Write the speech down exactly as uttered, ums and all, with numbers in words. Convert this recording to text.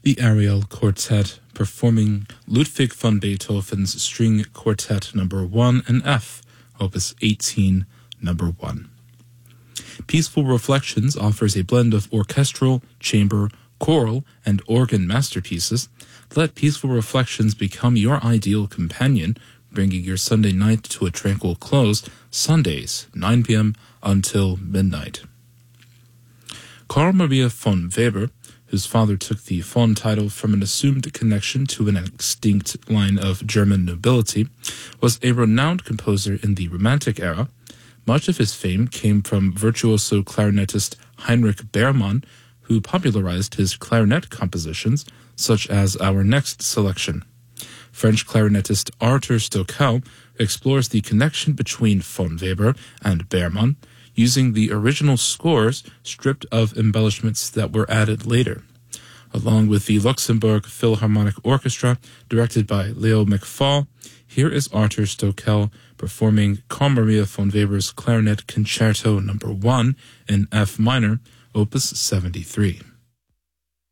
The Ariel Quartet, performing Ludwig van Beethoven's String Quartet number one in F, Opus eighteen, number one. Peaceful Reflections offers a blend of orchestral, chamber, choral, and organ masterpieces. Let Peaceful Reflections become your ideal companion, bringing your Sunday night to a tranquil close, Sundays, nine p.m. until midnight. Carl Maria von Weber, whose father took the von title from an assumed connection to an extinct line of German nobility, was a renowned composer in the Romantic era. Much of his fame came from virtuoso clarinetist Heinrich Beermann, who popularized his clarinet compositions, such as our next selection. French clarinetist Arthur Stoeckel explores the connection between von Weber and Beermann, using the original scores stripped of embellishments that were added later. Along with the Luxembourg Philharmonic Orchestra, directed by Leo McFall, here is Arthur Stoeckel performing Carl Maria von Weber's Clarinet Concerto number one in F minor, Opus seventy-three.